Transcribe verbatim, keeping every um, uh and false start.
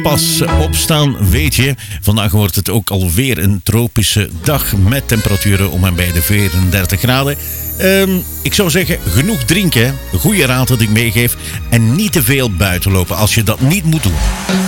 pas opstaan, weet je. Vandaag wordt het ook alweer een tropische dag met temperaturen om en bij de vierendertig graden. Um, ik zou zeggen, genoeg drinken. Goeie raad dat ik meegeef. En niet te veel buiten lopen als je dat niet moet doen.